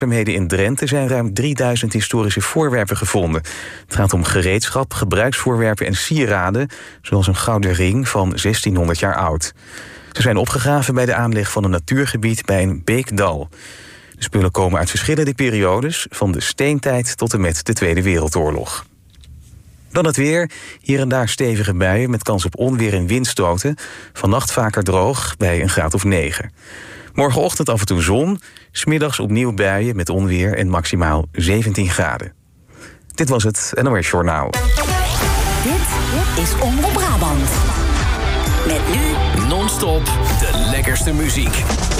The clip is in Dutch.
In Drenthe zijn ruim 3000 historische voorwerpen gevonden. Het gaat om gereedschap, gebruiksvoorwerpen en sieraden, zoals een gouden ring van 1600 jaar oud. Ze zijn opgegraven bij de aanleg van een natuurgebied bij een beekdal. De spullen komen uit verschillende periodes, van de steentijd tot en met de Tweede Wereldoorlog. Dan het weer. Hier en daar stevige buien met kans op onweer en windstoten. Vannacht vaker droog bij een graad of 9. Morgenochtend af en toe zon. 's Middags opnieuw buien met onweer en maximaal 17 graden. Dit was het NOS Journaal. Dit is Omroep Brabant. Met nu non-stop de lekkerste muziek.